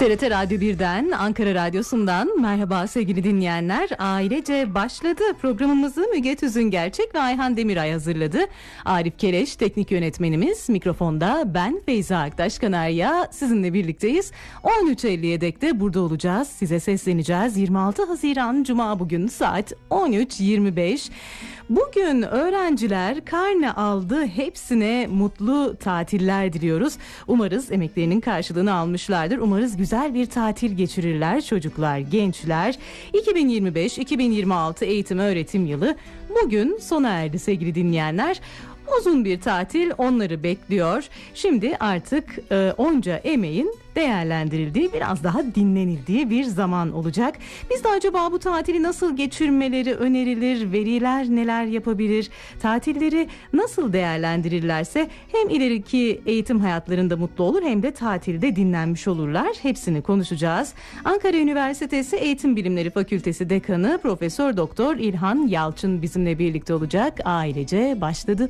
TRT Radyo 1'den, Ankara Radyosu'ndan merhaba sevgili dinleyenler. Ailece başladı. Programımızı Müge Tüzüngerçek ve Ayhan Demiray hazırladı. Arif Keleş teknik yönetmenimiz. Mikrofonda ben Feyza Aktaş Kanarya. Sizinle birlikteyiz. 13.50'ye dek de burada olacağız. Size sesleneceğiz. 26 Haziran Cuma bugün saat 13.25. Bugün öğrenciler karne aldı. Hepsine mutlu tatiller diliyoruz. Umarız emeklerinin karşılığını almışlardır. Umarız güzel bir tatil geçirirler çocuklar, gençler. 2025-2026 eğitim öğretim yılı bugün sona erdi sevgili dinleyenler. Uzun bir tatil onları bekliyor. Şimdi artık onca emeğin değerlendirildiği, biraz daha dinlenildiği bir zaman olacak. Biz de acaba bu tatili nasıl geçirmeleri önerilir, veliler neler yapabilir, tatilleri nasıl değerlendirirlerse hem ileriki eğitim hayatlarında mutlu olur hem de tatilde dinlenmiş olurlar. Hepsini konuşacağız. Ankara Üniversitesi Eğitim Bilimleri Fakültesi Dekanı Profesör Doktor İlhan Yalçın bizimle birlikte olacak. Ailece başladı.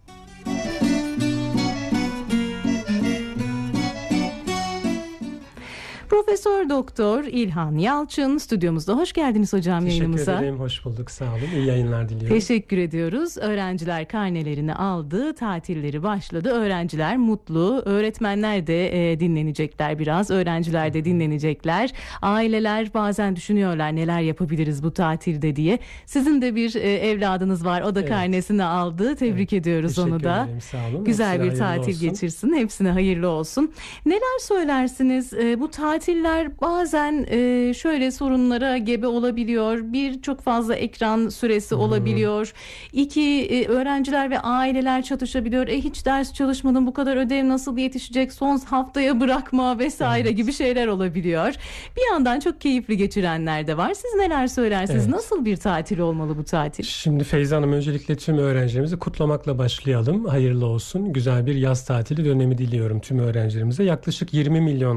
Profesör Doktor İlhan Yalçın stüdyomuzda. Hoş geldiniz hocam yayınımıza. Teşekkür ederim, hoş bulduk, sağ olun. İyi yayınlar diliyorum. Teşekkür ediyoruz. Öğrenciler karnelerini aldı, tatilleri başladı. Öğrenciler mutlu, öğretmenler de dinlenecekler biraz, öğrenciler de dinlenecekler. Aileler bazen düşünüyorlar neler yapabiliriz bu tatilde diye. Sizin de bir evladınız var, o da karnesini aldı. Tebrik ediyoruz onu da. Ederim, sağ olun. Güzel hepsine bir tatil olsun. geçirsin, hepsine hayırlı olsun. Neler söylersiniz? Bu tatiller bazen şöyle sorunlara gebe olabiliyor. Bir, çok fazla ekran süresi olabiliyor. İki, öğrenciler ve aileler çatışabiliyor. Hiç ders çalışmadım, bu kadar ödev nasıl yetişecek, son haftaya bırakma vesaire gibi şeyler olabiliyor. Bir yandan çok keyifli geçirenler de var. Siz neler söylersiniz? Nasıl bir tatil olmalı bu tatil? Şimdi Feyza Hanım, öncelikle tüm öğrencilerimizi kutlamakla başlayalım. Hayırlı olsun. Güzel bir yaz tatili dönemi diliyorum tüm öğrencilerimize. Yaklaşık 20 milyon